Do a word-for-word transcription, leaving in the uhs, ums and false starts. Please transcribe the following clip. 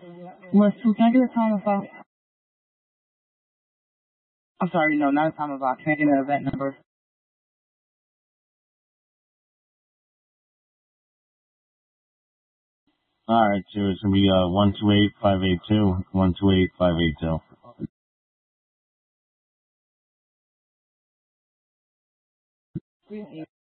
Liz, can I get a time of Fox? I'm sorry, no, not a time of Fox. Can I get an event number? Alright, so it's gonna be, uh, one two eight five eight two, one two eight five eight two.